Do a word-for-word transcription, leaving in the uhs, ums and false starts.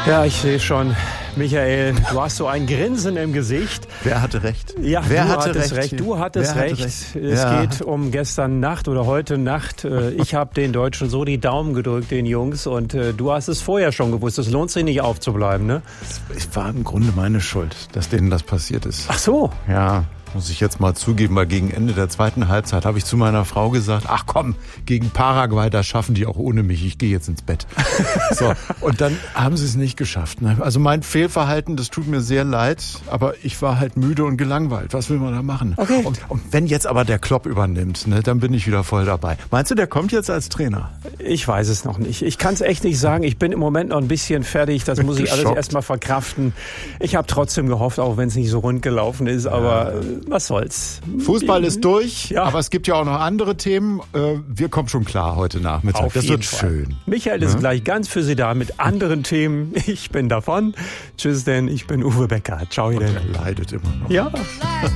Ja, ich sehe schon. Michael, du hast so ein Grinsen im Gesicht. Wer hatte recht? Ja, Wer du hatte hattest recht? recht. Du hattest Wer recht. hatte recht? Es Ja. geht um gestern Nacht oder heute Nacht. Ich habe den Deutschen so die Daumen gedrückt, den Jungs. Und du hast es vorher schon gewusst. Es lohnt sich nicht aufzubleiben, ne? Es war im Grunde meine Schuld, dass denen das passiert ist. Ach so. Ja, muss ich jetzt mal zugeben, weil gegen Ende der zweiten Halbzeit habe ich zu meiner Frau gesagt, ach komm, gegen Paraguay, das schaffen die auch ohne mich, ich gehe jetzt ins Bett. So, und dann haben sie es nicht geschafft. Ne? Also mein Fehlverhalten, das tut mir sehr leid, aber ich war halt müde und gelangweilt. Was will man da machen? Okay. Und, und wenn jetzt aber der Klopp übernimmt, ne, dann bin ich wieder voll dabei. Meinst du, der kommt jetzt als Trainer? Ich weiß es noch nicht. Ich kann es echt nicht sagen. Ich bin im Moment noch ein bisschen fertig. Das muss ich alles Geschockt. erstmal verkraften. Ich habe trotzdem gehofft, auch wenn es nicht so rund gelaufen ist, aber ja. Was soll's. Fußball ist durch, ja. Aber es gibt ja auch noch andere Themen. Wir kommen schon klar heute Nachmittag. Auf das jeden wird Fall. schön. Michael ist ja? gleich ganz für Sie da mit anderen Themen. Ich bin davon. Tschüss denn, ich bin Uwe Becker. Ciao, Und denn. er leidet immer noch. Ja.